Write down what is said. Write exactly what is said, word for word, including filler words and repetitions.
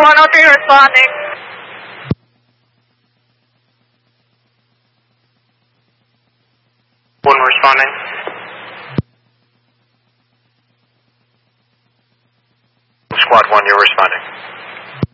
one oh three responding. One responding. Squad one, you're responding.